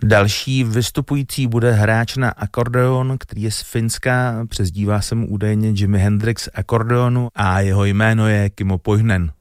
Další vystupující bude hráč na akordeon, který je z Finska, přezdívá se mu údajně Jimi Hendrix akordeonu a jeho jméno je Kimmo Poihnen.